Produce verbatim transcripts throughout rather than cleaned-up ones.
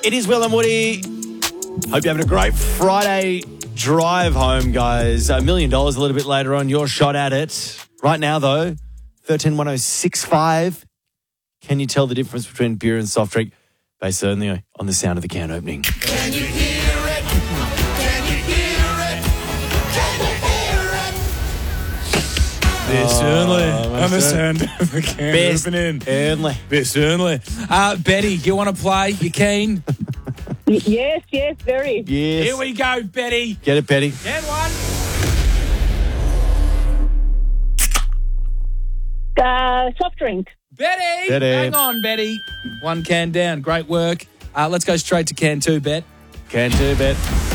It is Will and Woody. Hope you're having a great Friday drive home, guys. A million dollars a little bit later on. Your shot at it. Right now, though, thirteen one oh six five. Can you tell the difference between beer and soft drink? Based only on the sound of the can opening. Can you hear it? Can you hear it? Can you hear it? Best only. Oh, I'm a sound of the can Best opening. only. Best only. Uh, Betty, you want to play? You keen? Yes, yes, very. Yes. Here we go, Betty. Get it, Betty. Get one. Uh, soft drink. Betty. Betty. Hang on, Betty. One can down. Great work. Uh, let's go straight to can two, Bet. Can do, Bet.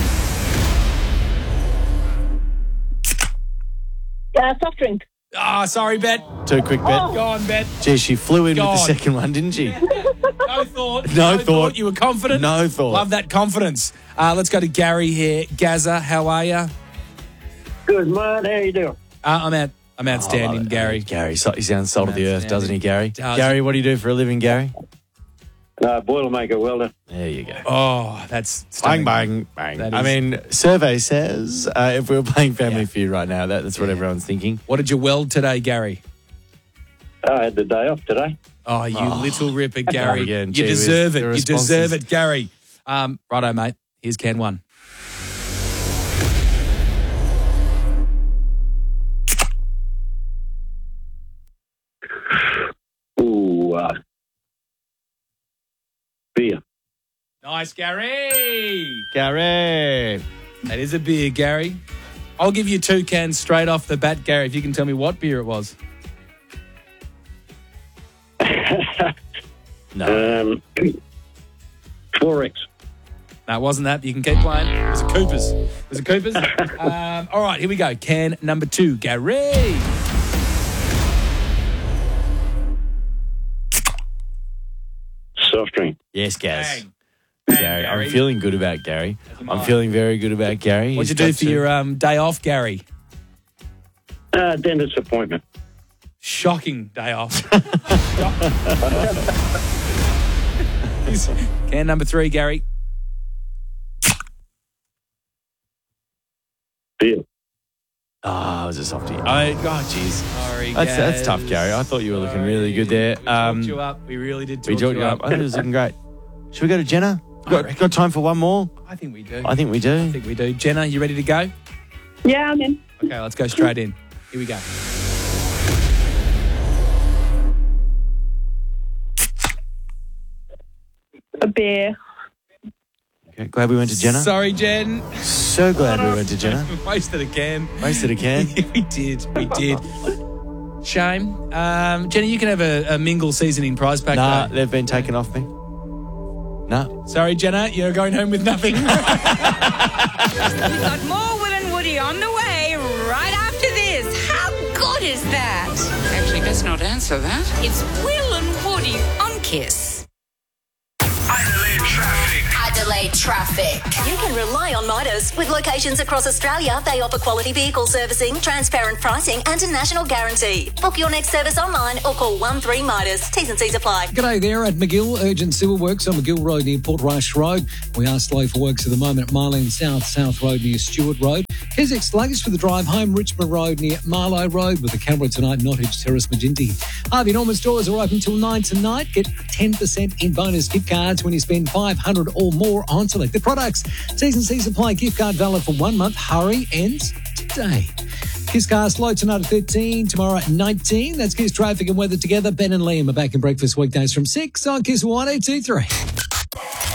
Uh, soft drink. Ah, oh, sorry, Bet. Too quick, Bet. Oh. Go on, Bet. Gee, she flew in Go with the on. second one, didn't she? No thought. No thought. You were confident? No thought. Love that confidence. Uh, let's go to Gary here. Gaza, how are you? Good, mate. How you doing? Uh, I'm out. I'm outstanding, Oh, love it. Gary. Gary, so- he sounds salt of the earth, doesn't he, Gary? Does. Gary, what do you do for a living, Gary? Uh, Boilermaker welder. There you go. Oh, that's Bang, stunning. bang, bang. That I is- mean, survey says uh, if we were playing Family Yeah. Feud right now, that, that's what everyone's thinking. What did you weld today, Gary? I had the day off today. Oh, you little ripper, Gary. Again, you gee whiz, deserve it. the You responses. deserve it, Gary. Um, righto, mate. Here's can one. Ooh, uh, beer. Nice, Gary. Gary. That is a beer, Gary. I'll give you two cans straight off the bat, Gary, if you can tell me what beer it was. No. Um, Forex. No, it wasn't that. You can keep playing. It was a Cooper's. It was a Cooper's. um, all right, here we go. Can number two, Gary. Soft drink. Yes, Gaz. Bang. Bang, Gary, Gary. I'm feeling good about Gary. am I'm I. feeling very good about Gary. What'd you He's do got for your to- um, day off, Gary? Uh, dentist appointment. Shocking day off. Can number three, Gary. Beer. Ah, it was a softie. Oh, God, jeez. Sorry, That's, that's Gaz. tough, Gary. I thought you were looking really good there. We Um, talked you up. We really did talk we talked you you up. I think it was looking great. Should we go to Jenna? Got, got time for one more? I think we do. I think we do. I think we do. Jenna, you ready to go? Yeah, I'm in. Okay, let's go straight in. Here we go. A beer. Okay, glad we went to Jenna. Sorry, Jen. So glad we went to Jenna. Wasted a can. Wasted a can. we did. We did. Shame. Um, Jenny, you can have a, a mingle seasoning prize pack. Nah, though. they've been taken off me. Nah. Sorry, Jenna, you're going home with nothing. We've got more Will and Woody on the way right after this. How good is that? Actually, let's not answer that. It's Will and Woody on Kiss. Adelaide traffic. Adelaide traffic. You can rely on Midas. With locations across Australia, they offer quality vehicle servicing, transparent pricing and a national guarantee. Book your next service online or call one three Midas. T's and C's apply. G'day there at McGill. Urgent sewer works on McGill Road near Port Rush Road. We are slow for works at the moment at Marlene South, South Road near Stewart Road. Keswick sluggish for the drive home. Richmond Road near Marlow Road with the Canberra tonight, Nottage Terrace, Maginty. Harvey Norman stores are open till nine tonight. Get ten percent in bonus gift cards when you spend five hundred dollars or more on selected products. T's and C's apply. Gift card valid for one month. Hurry ends today. Kiss car slow tonight at thirteen, tomorrow at nineteen. That's Kiss traffic and weather together. Ben and Liam are back in breakfast weekdays from six on Kiss one eight two three.